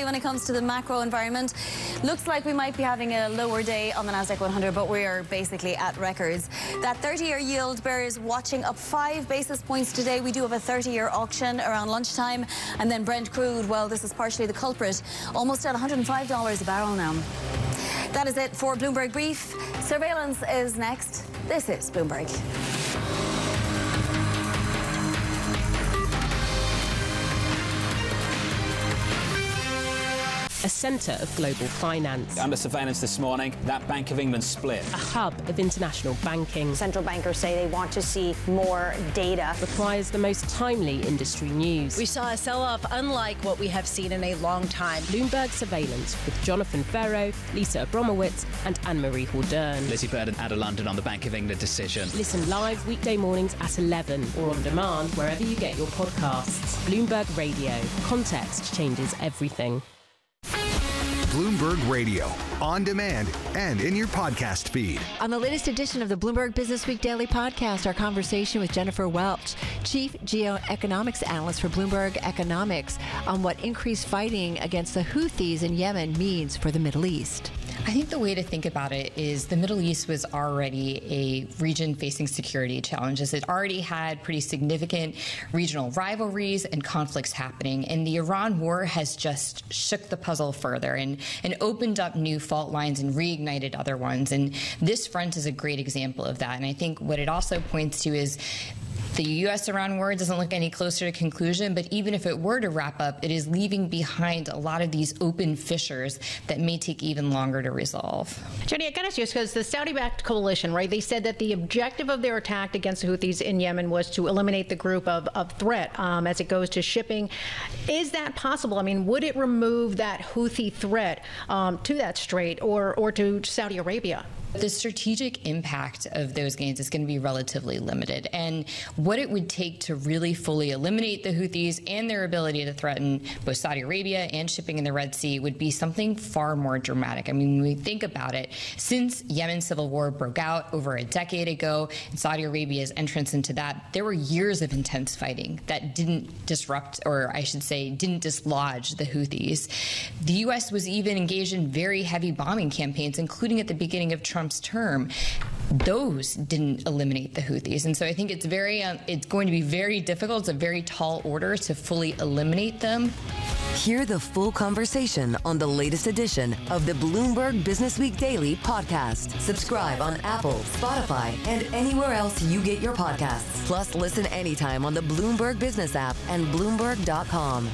when it comes to the macro environment. Looks like we might be having a lower day on the Nasdaq 100, but we are basically at records. That 30-year yield bears watching up 5 basis points today. We do have a 30-year auction around lunchtime. And then Brent crude, well, this is partially the culprit, almost at $105 a barrel now. That is it for Bloomberg Brief. Surveillance is next. This is Bloomberg. A centre of global finance. Under surveillance this morning, that Bank of England split. A hub of international banking. Central bankers say they want to see more data. Requires the most timely industry news. We saw a sell-off unlike what we have seen in a long time. Bloomberg Surveillance with Jonathan Ferro, Lisa Abramowitz and Anne-Marie Hordern. Lizzie Burden out of London on the Bank of England decision. Listen live weekday mornings at 11 or on demand wherever you get your podcasts. Bloomberg Radio. Context changes everything. Bloomberg Radio, on demand and in your podcast feed. On the latest edition of the Bloomberg Business Week Daily Podcast, our conversation with Jennifer Welch, Chief Geoeconomics Analyst for Bloomberg Economics, on what increased fighting against the Houthis in Yemen means for the Middle East. I think the way to think about it is the Middle East was already a region facing security challenges. It already had pretty significant regional rivalries and conflicts happening. And the Iran war has just shook the puzzle further and opened up new fault lines and reignited other ones. And this front is a great example of that. And I think what it also points to is the U.S.-Iran war doesn't look any closer to conclusion, but even if it were to wrap up, it is leaving behind a lot of these open fissures that may take even longer to resolve. Jenny, I got to ask you, because the Saudi-backed coalition, right, they said that the objective of their attack against the Houthis in Yemen was to eliminate the group of threat as it goes to shipping. Is that possible? I mean, would it remove that Houthi threat to that strait or to Saudi Arabia? The strategic impact of those gains is going to be relatively limited. And what it would take to really fully eliminate the Houthis and their ability to threaten both Saudi Arabia and shipping in the Red Sea would be something far more dramatic. I mean, when we think about it, since Yemen's civil war broke out over a decade ago and Saudi Arabia's entrance into that, there were years of intense fighting that didn't disrupt, or I should say, didn't dislodge the Houthis. The U.S. was even engaged in very heavy bombing campaigns, including at the beginning of Trump's term. Those didn't eliminate the Houthis. And so I think it's going to be very difficult. It's a very tall order to fully eliminate them. Hear the full conversation on the latest edition of the Bloomberg Business Week Daily Podcast. Subscribe on Apple, Spotify, and anywhere else you get your podcasts. Plus, listen anytime on the Bloomberg Business app and Bloomberg.com.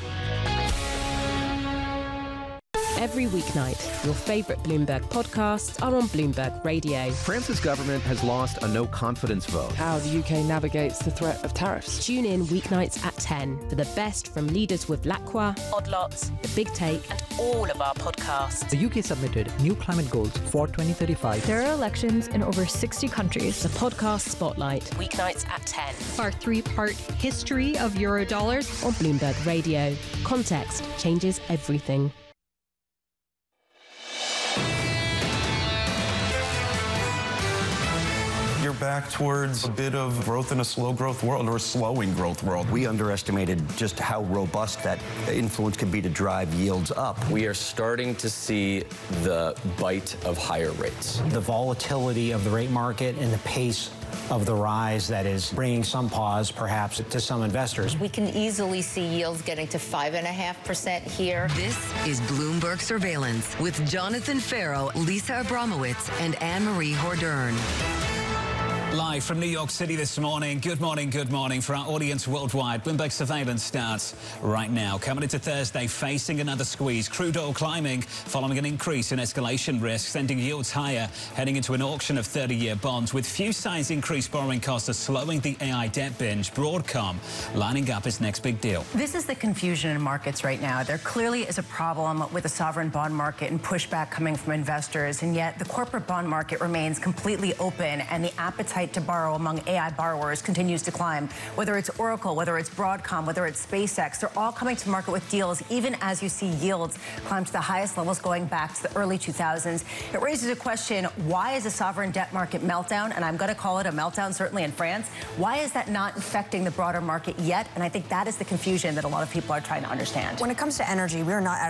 Every weeknight, your favourite Bloomberg podcasts are on Bloomberg Radio. France's government has lost a no-confidence vote. How the UK navigates the threat of tariffs. Tune in weeknights at 10 for the best from leaders with Lacroix, Odd Lots, The Big Take, and all of our podcasts. The UK submitted new climate goals for 2035. There are elections in over 60 countries. The podcast Spotlight, weeknights at 10. Our 3-part history of Eurodollars on Bloomberg Radio. Context changes everything. You're back towards a bit of growth in a slow growth world, or a slowing growth world. We underestimated just how robust that influence can be to drive yields up. We are starting to see the bite of higher rates. The volatility of the rate market and the pace of the rise that is bringing some pause, perhaps, to some investors. We can easily see yields getting to 5.5% here. This is Bloomberg Surveillance with Jonathan Ferro, Lisa Abramowitz, and Anne-Marie Hordern. Live from New York City this morning. Good morning, good morning. For our audience worldwide, Bloomberg Surveillance starts right now. Coming into Thursday, facing another squeeze. Crude oil climbing following an increase in escalation risk, sending yields higher, heading into an auction of 30-year bonds. With few signs increased borrowing costs are slowing the AI debt binge. Broadcom lining up its next big deal. This is the confusion in markets right now. There clearly is a problem with the sovereign bond market and pushback coming from investors, and yet the corporate bond market remains completely open, and the appetite to borrow among AI borrowers continues to climb. Whether it's Oracle, whether it's Broadcom, whether it's SpaceX, they're all coming to market with deals, even as you see yields climb to the highest levels going back to the early 2000s. It raises a question, why is a sovereign debt market meltdown, and I'm going to call it a meltdown certainly in France, why is that not affecting the broader market yet? And I think that is the confusion that a lot of people are trying to understand. When it comes to energy, we're not out